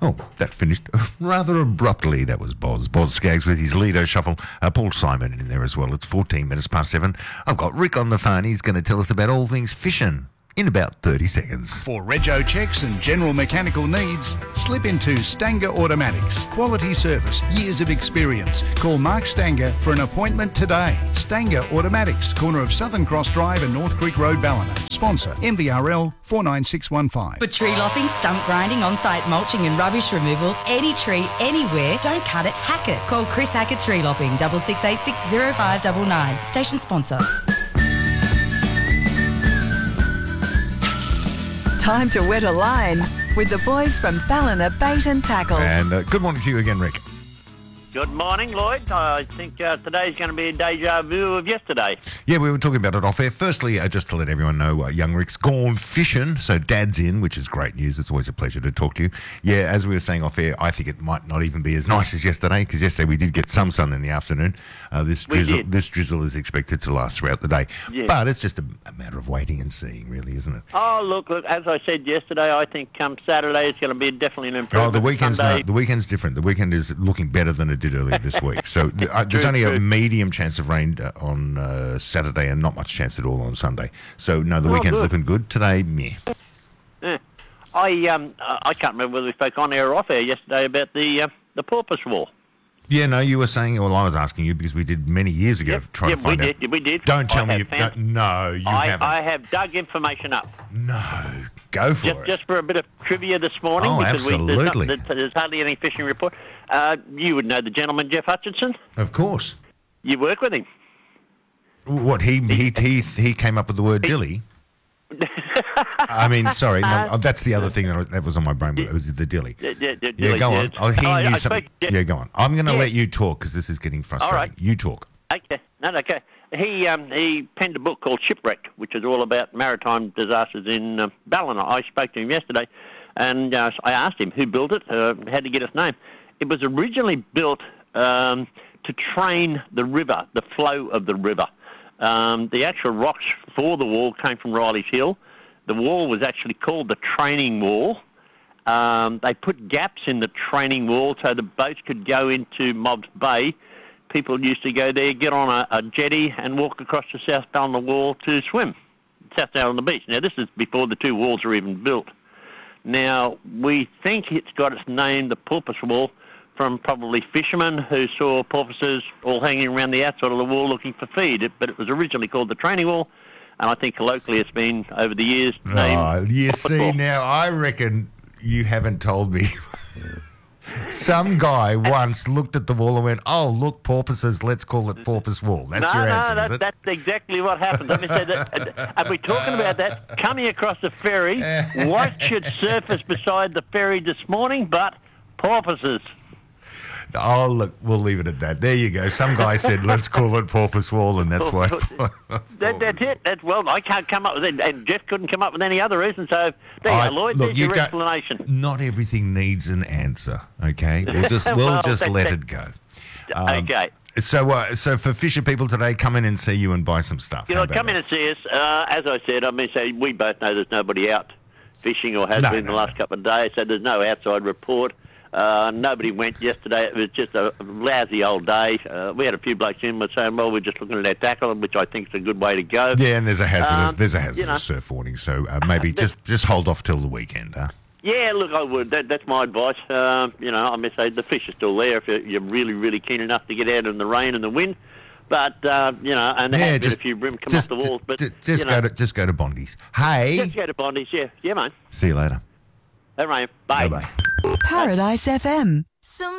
Oh, that finished rather abruptly. That was Boz. Boz Skaggs with his Lido Shuffle. Paul Simon in there as well. It's 14 minutes past 7. I've got Rick on the phone. He's going to tell us about all things fishing in about 30 seconds. For rego checks and general mechanical needs, slip into Stanger Automatics. Quality service, years of experience. Call Mark Stanger for an appointment today. Stanger Automatics, corner of Southern Cross Drive and North Creek Road, Ballina. Sponsor MVRL 49615. For tree lopping, stump grinding, on-site mulching and rubbish removal, any tree, anywhere, don't cut it, hack it. Call Chris Hackett Tree Lopping, 6686 0599. Station sponsor. Time to wet a line with the boys from Ballina Bait and Tackle. And good morning to you again, Rick. Good morning, Lloyd. I think today's going to be a deja vu of yesterday. Yeah, we were talking about it off air. Firstly, just to let everyone know, young Rick's gone fishing, so Dad's in, which is great news. It's always a pleasure to talk to you. Yeah, as we were saying off air, I think it might not even be as nice as yesterday, because yesterday we did get some sun in the afternoon. This drizzle is expected to last throughout the day. Yes. But it's just a matter of waiting and seeing, really, isn't it? Oh, look, as I said yesterday, I think come Saturday it's going to be definitely an improvement. Oh, the weekend's different. The weekend is looking better than it did earlier this week. So there's only a medium chance of rain on Saturday and not much chance at all on Sunday. So, no, the weekend's looking good. Today, meh. Yeah. I can't remember whether we spoke on air or off air yesterday about the porpoise wall. Yeah, no, you were saying, well, I was asking you because we did many years ago trying to find out. We did. Don't tell me no, you haven't. I have dug information up. No, go for it. Just for a bit of trivia this morning. Oh, because absolutely. There's hardly any fishing report. You would know the gentleman, Jeff Hutchinson. Of course. You work with him. What, he came up with the word dilly? I mean, sorry, no, that's the other thing that was on my brain, but it was the dilly. Yeah, go on. Oh, he knew something. Yeah, go on. I'm going to let you talk because this is getting frustrating. All right. You talk. Okay. No, okay. He penned a book called Shipwreck, which is all about maritime disasters in Ballina. I spoke to him yesterday, and I asked him who built it, how to get its name. It was originally built to train the river, the flow of the river. The actual rocks for the wall came from Riley's Hill. The wall was actually called the training wall. They put gaps in the training wall so the boats could go into Mobbs Bay. People used to go there, get on a jetty and walk across the South Ballina wall to swim, south down on the beach. Now, this is before the two walls were even built. Now, we think it's got its name, the porpoise wall, from probably fishermen who saw porpoises all hanging around the outside of the wall looking for feed. But it was originally called the training wall, and I think colloquially it's been, over the years, named... Oh, you see, now, I reckon you haven't told me. Some guy once looked at the wall and went, oh, look, porpoises, let's call it porpoise wall. That's your answer, is it? That's exactly what happened. Let me say that. And we're talking about that coming across the ferry. What should surface beside the ferry this morning but porpoises? Oh, look, we'll leave it at that. There you go. Some guy said, let's call it porpoise wall, and that's why. That's it. Well, I can't come up with it, and Jeff couldn't come up with any other reason, so there you go, Lloyd. There's your explanation. Not everything needs an answer, okay? We'll just let it go. Okay. So for fisher people today, come in and see you and buy some stuff. Come in and see us. As I said, we both know there's nobody out fishing or has been the last couple of days, so there's no outside report. Nobody went yesterday. It was just a lousy old day. We had a few blokes in saying, well, we're just looking at our tackle, which I think is a good way to go. Yeah, and there's a hazardous surf warning, so maybe just hold off till the weekend, huh? Yeah, look, I would. That's my advice. I must say the fish are still there if you're really, really keen enough to get out in the rain and the wind. But, and there has been a few brim come off the walls. But just go to Bondi's. Hey. Just go to Bondi's, yeah, mate. See you later. All right, bye. Bye-bye. Paradise FM.